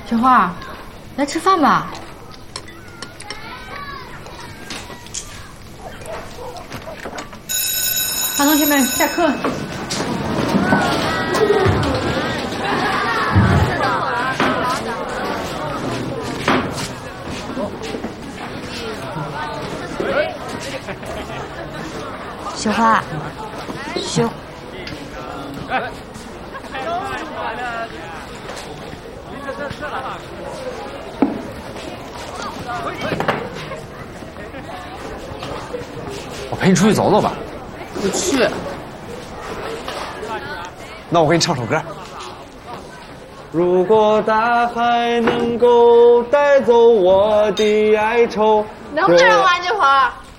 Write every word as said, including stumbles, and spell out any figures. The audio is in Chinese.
雪花，来吃饭吧。好，同学们，下课。 雪花，雪。 我陪你出去走走吧。 不去。 那我给你唱首歌。 如果大海能够带走我的哀愁， 能不能玩这会儿？